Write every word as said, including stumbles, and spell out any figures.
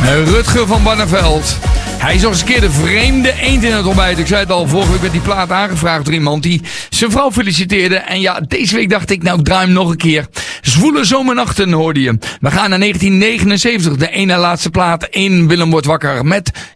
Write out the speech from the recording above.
Rutger van Barneveld. Hij is nog eens een keer de vreemde eend in het ontbijt. Ik zei het al, vorige week werd die plaat aangevraagd door iemand die zijn vrouw feliciteerde. En ja, deze week dacht ik, nou ik draai hem nog een keer. Zwoele zomernachten hoorde je. We gaan naar negentien negenenzeventig, de ene laatste plaat in Willem wordt wakker met